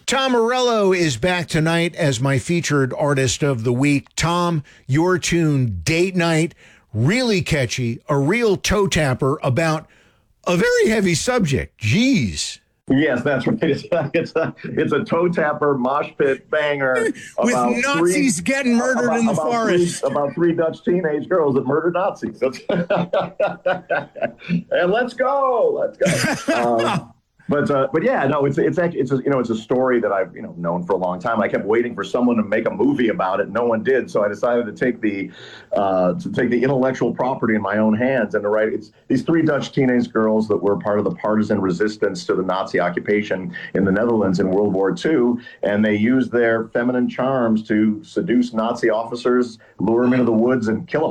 Tom Morello is back tonight as my featured artist of the week. Tom, your tune, Date Night, really catchy, a real toe tapper about a very heavy subject. Jeez. Yes, that's right. It's a toe tapper mosh pit banger with Nazis getting murdered in the forest. About three Dutch teenage girls that murdered Nazis. And let's go. But yeah, no, it's a story that I've known for a long time. I kept waiting for someone to make a movie about it. No one did, so I decided to take the intellectual property in my own hands and to write. It's these three Dutch teenage girls that were part of the partisan resistance to the Nazi occupation in the Netherlands in World War II, and they used their feminine charms to seduce Nazi officers, lure them into the woods, and kill them.